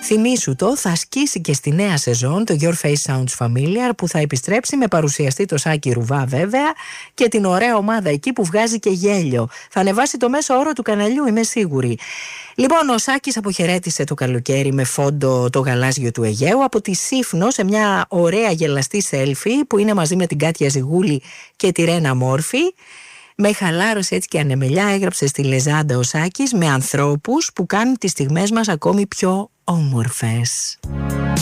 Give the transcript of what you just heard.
Θυμήσου το, θα σκίσει και στη νέα σεζόν το Your Face Sounds Familiar, που θα επιστρέψει με παρουσιαστή το Σάκη Ρουβά βέβαια και την ωραία ομάδα εκεί που βγάζει και γέλιο. Θα ανεβάσει το μέσο όρο του καναλιού, είμαι σίγουρη. Λοιπόν, ο Σάκης αποχαιρέτησε το καλοκαίρι με φόντο το γαλάζιο του Αιγαίου από τη Σύφνο σε μια ωραία γελαστή selfie που είναι μαζί με την Κάτια Ζιγούλη και τη Ρένα Μόρφη. Με χαλάρωσε έτσι και ανεμελιά, έγραψε στη Λεζάντα ο Σάκης, με ανθρώπους που κάνουν τις στιγμές μας ακόμη πιο όμορφες.